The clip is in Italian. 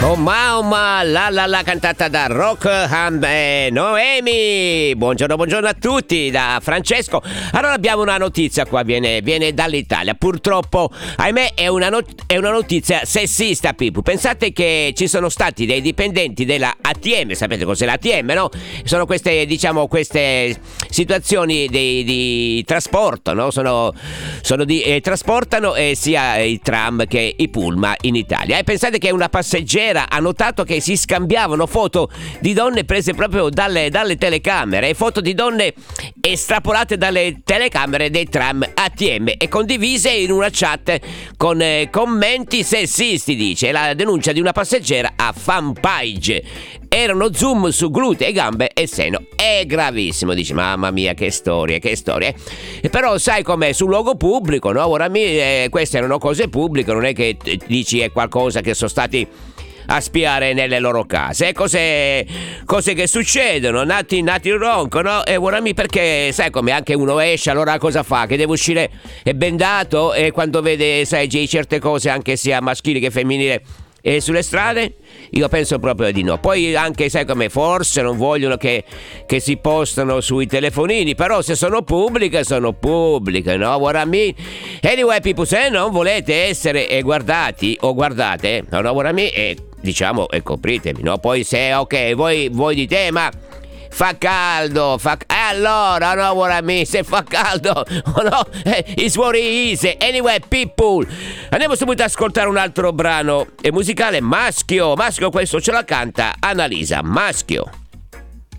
Oh mamma, la cantata da Rockham e Noemi. Buongiorno a tutti da Francesco. Allora abbiamo una notizia qua, viene dall'Italia. Purtroppo, ahimè, è una notizia sessista, Pipu. Pensate che ci sono stati dei dipendenti della ATM, sapete cos'è l'ATM, no? Sono queste situazioni di trasporto, no? Trasportano sia i tram che i pullman in Italia. E pensate che una passeggera ha notato che si scambiavano foto di donne prese proprio dalle telecamere, e foto di donne estrapolate dalle telecamere dei tram ATM e condivise in una chat con commenti sessisti, dice. La denuncia di una passeggera a fanpage. Erano zoom su glutei, gambe e seno. È gravissimo, dice. Mamma mia, che storie. E però sai com'è, sul luogo pubblico, no? Ora queste erano cose pubbliche, non è che dici è qualcosa che sono stati a spiare nelle loro case. E cose che succedono, nati ronco, no? E ora perché sai come anche uno esce, allora cosa fa? Che deve uscire è bendato, e quando vede, sai, certe cose anche sia maschili che femminili sulle strade? Io penso proprio di no. Poi anche, sai come, forse non vogliono che si postano sui telefonini, però se sono pubbliche, no? Anyway, people, se non volete essere guardati o guardate, no, diciamo, copritemi, no? Poi se, ok, voi dite, ma fa caldo, allora, no, se fa caldo, no, it's what it is. Anyway, people, andiamo subito ad ascoltare un altro brano musicale, Maschio, questo ce la canta Annalisa, Maschio.